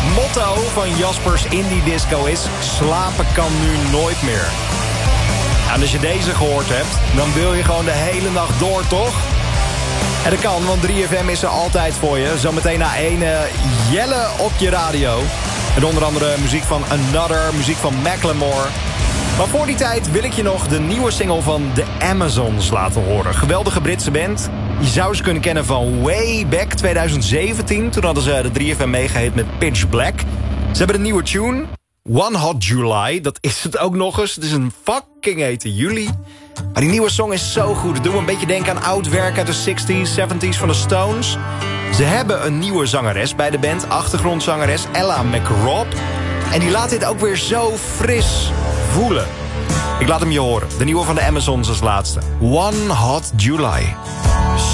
Het motto van Jaspers Indie Disco is: slapen kan nu nooit meer. En als je deze gehoord hebt, dan wil je gewoon de hele nacht door, toch? En dat kan, want 3FM is er altijd voor je. Zometeen na 1 Jelle op je radio. En onder andere muziek van Another, muziek van Macklemore. Maar voor die tijd wil ik je nog de nieuwe single van The Amazons laten horen. Geweldige Britse band. Je zou ze kunnen kennen van way back 2017. Toen hadden ze de 3FM meegehit met Pitch Black. Ze hebben een nieuwe tune. One Hot July, dat is het ook nog eens. Het is een fucking hete juli. Maar die nieuwe song is zo goed. Het doet me een beetje denken aan oud werk uit de 60s, 70s van de Stones. Ze hebben een nieuwe zangeres bij de band. Achtergrondzangeres Ella McRobb. En die laat dit ook weer zo fris voelen. Ik laat hem je horen. De nieuwe van de Amazons als laatste. One Hot July.